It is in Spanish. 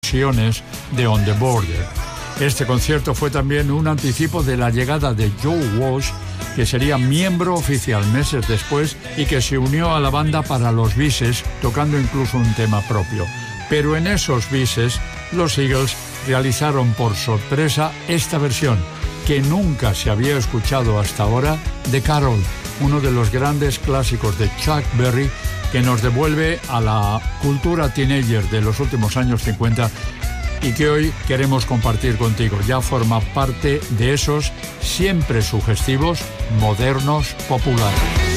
de On the Border. Este concierto fue también un anticipo de la llegada de Joe Walsh, que sería miembro oficial meses después y que se unió a la banda para los bises, tocando incluso un tema propio. Pero en esos bises, los Eagles realizaron por sorpresa esta versión, que nunca se había escuchado hasta ahora, de Carol, uno de los grandes clásicos de Chuck Berry, que nos devuelve a la cultura teenager de los últimos años 50 y que hoy queremos compartir contigo. Ya forma parte de esos siempre sugestivos, modernos, populares.